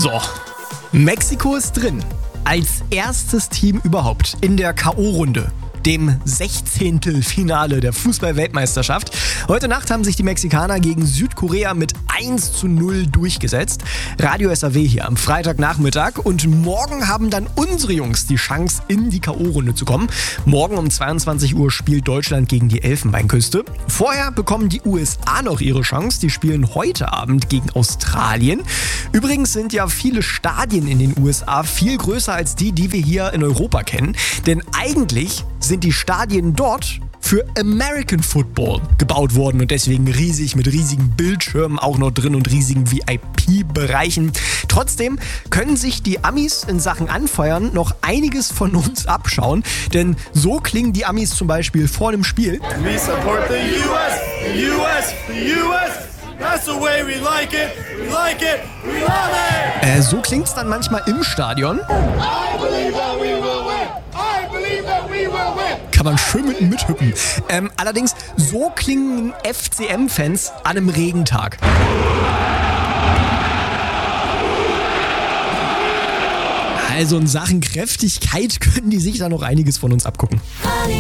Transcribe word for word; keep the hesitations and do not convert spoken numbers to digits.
So, Mexiko ist drin. Als erstes Team überhaupt in der K O-Runde, dem Sechzehntelfinale der Fußball-Weltmeisterschaft. Heute Nacht haben sich die Mexikaner gegen Südkorea mit eins zu null durchgesetzt. Radio S A W hier am Freitagnachmittag, und morgen haben dann unsere Jungs die Chance, in die K O-Runde zu kommen. Morgen um zweiundzwanzig Uhr spielt Deutschland gegen die Elfenbeinküste. Vorher bekommen die U S A noch ihre Chance. Die spielen heute Abend gegen Australien. Übrigens sind ja viele Stadien in den U S A viel größer als die, die wir hier in Europa kennen. Denn eigentlich sind die Stadien dort für American Football gebaut worden und deswegen riesig, mit riesigen Bildschirmen auch noch drin und riesigen V I P-Bereichen. Trotzdem können sich die Amis in Sachen Anfeuern noch einiges von uns abschauen, denn so klingen die Amis zum Beispiel vor dem Spiel. We support the U S, the U S, the U S. That's the way we like it. We like it. We love it. Äh, so klingt's dann manchmal im Stadion. I believe that we will win. I believe that we will win. Kann man schön mit mithüppen. Ähm, allerdings, so klingen F C M-Fans an einem Regentag. Also in Sachen Kräftigkeit können die sich da noch einiges von uns abgucken.